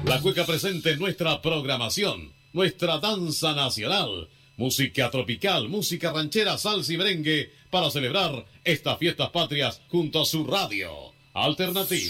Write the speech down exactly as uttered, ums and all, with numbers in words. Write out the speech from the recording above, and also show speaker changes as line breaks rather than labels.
La cueca presente en nuestra programación, nuestra danza nacional, música tropical, música ranchera, salsa y merengue para celebrar estas fiestas patrias junto a su radio alternativa.